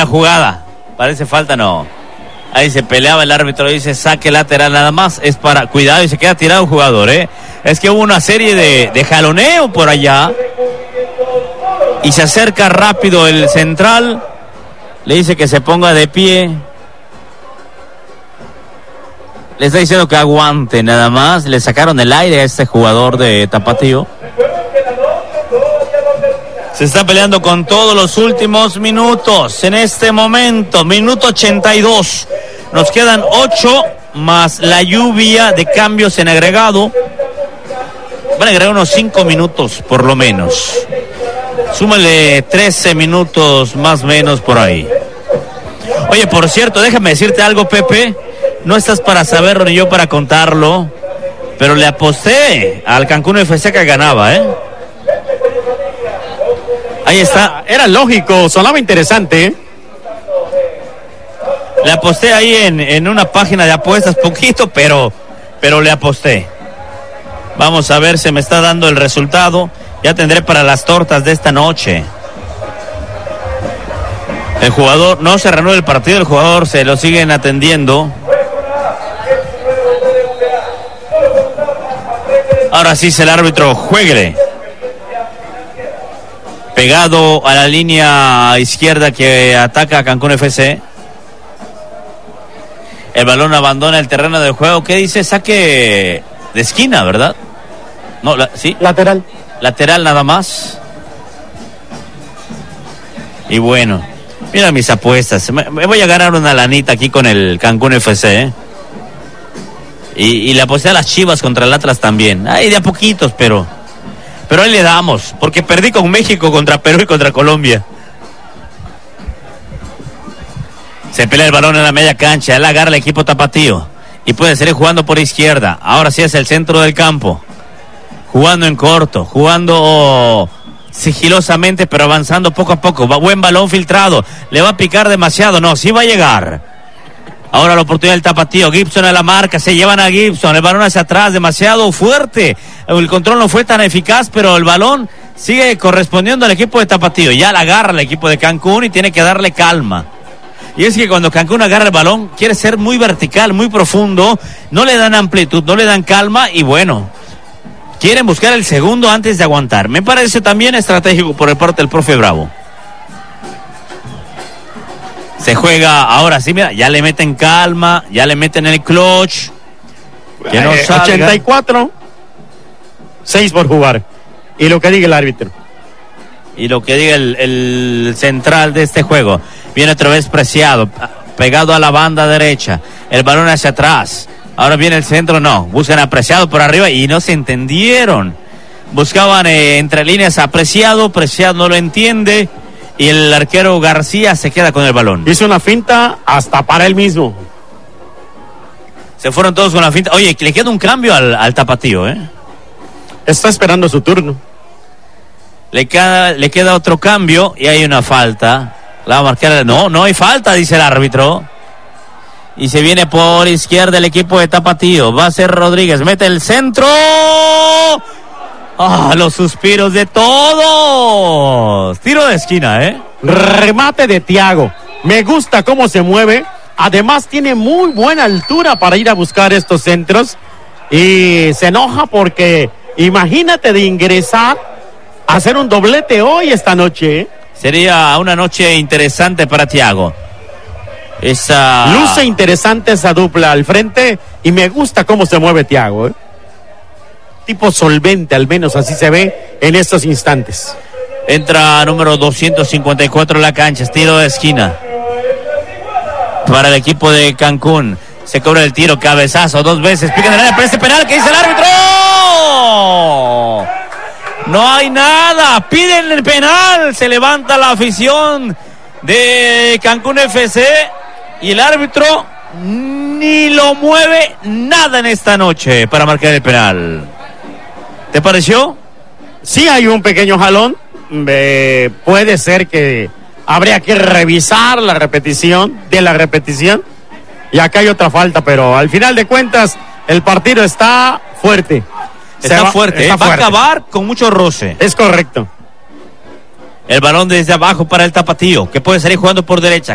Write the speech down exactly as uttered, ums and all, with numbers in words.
falta jugada. Parece falta, no. Ahí se peleaba el árbitro, dice saque lateral nada más. Es para, cuidado, y se queda tirado un jugador, ¿eh? Es que hubo una serie de, de jaloneo por allá. Y se acerca rápido el central. Le dice que se ponga de pie. Le está diciendo que aguante nada más. Le sacaron el aire a este jugador de Tapatío. Se está peleando con todos los últimos minutos. En este momento, minuto ochenta y dos. Nos quedan ocho más la lluvia de cambios en agregado. Van a agregar unos cinco minutos por lo menos. Súmale trece minutos más o menos por ahí. Oye, por cierto, déjame decirte algo, Pepe. No estás para saberlo ni yo para contarlo, pero le aposté al Cancún F C que ganaba, ¿eh? Ahí está. Era lógico, sonaba interesante, ¿eh? Le aposté ahí en, en una página de apuestas, poquito, pero, pero le aposté. Vamos a ver, se me está dando el resultado. Ya tendré para las tortas de esta noche. El jugador, no se reanuda el partido, el jugador se lo siguen atendiendo. Ahora sí, es el árbitro, juegue. Pegado a la línea izquierda que ataca a Cancún F C. El balón abandona el terreno de juego. ¿Qué dice? Saque de esquina, ¿verdad? No, la, sí. Lateral. Lateral nada más. Y bueno, mira mis apuestas. Me, me voy a ganar una lanita aquí con el Cancún F C, ¿eh? Y, y le aposté a las Chivas contra el Atlas también. Ay, de a poquitos, pero... Pero ahí le damos, porque perdí con México contra Perú y contra Colombia. Se pelea el balón en la media cancha, él agarra el equipo Tapatío. Y puede seguir jugando por izquierda. Ahora sí es el centro del campo. Jugando en corto, jugando sigilosamente, pero avanzando poco a poco. Va, buen balón filtrado. Le va a picar demasiado, no, sí va a llegar. Ahora la oportunidad del Tapatío, Gibson a la marca, se llevan a Gibson, el balón hacia atrás, demasiado fuerte, el control no fue tan eficaz, pero el balón sigue correspondiendo al equipo de Tapatío, ya la agarra el equipo de Cancún y tiene que darle calma. Y es que cuando Cancún agarra el balón, quiere ser muy vertical, muy profundo, no le dan amplitud, no le dan calma y bueno, quieren buscar el segundo antes de aguantar. Me parece también estratégico por el parte del profe Bravo. Se juega, ahora sí, mira, ya le meten calma, ya le meten el clutch. Que no eh, ochenta y cuatro, seis por jugar. Y lo que diga el árbitro. Y lo que diga el, el central de este juego. Viene otra vez Preciado, pegado a la banda derecha. El balón hacia atrás. Ahora viene el centro, no. Buscan a Preciado por arriba y no se entendieron. Buscaban eh, entre líneas a Preciado, Preciado no lo entiende. Y el arquero García se queda con el balón. Hizo una finta hasta para él mismo. Se fueron todos con la finta. Oye, le queda un cambio al, al Tapatío, ¿eh? Está esperando su turno. Le queda, le queda otro cambio y hay una falta. La va a marcar. No, no hay falta, dice el árbitro. Y se viene por izquierda el equipo de Tapatío. Va a ser Rodríguez. Mete el centro. ¡Ah, los suspiros de todos! Tiro de esquina, ¿eh? Remate de Thiago. Me gusta cómo se mueve. Además tiene muy buena altura para ir a buscar estos centros. Y se enoja porque imagínate de ingresar a hacer un doblete hoy, esta noche, ¿eh? Sería una noche interesante para Thiago. Esa... Luce interesante esa dupla al frente y me gusta cómo se mueve Thiago, ¿eh? Tipo solvente, al menos así se ve en estos instantes. Entra número doscientos cincuenta y cuatro en la cancha, tiro de esquina para el equipo de Cancún. Se cobra el tiro, cabezazo dos veces, pica en el área, parece penal. ¿Qué dice el árbitro? No hay nada, piden el penal. Se levanta la afición de Cancún F C y el árbitro ni lo mueve nada en esta noche para marcar el penal. ¿Te pareció? Sí, hay un pequeño jalón. Eh, puede ser que habría que revisar la repetición de la repetición. Y acá hay otra falta, pero al final de cuentas el partido está fuerte. Está va, fuerte, está ¿eh? Va fuerte. a acabar con mucho roce. Es correcto. El balón desde abajo para el Tapatío, que puede salir jugando por derecha.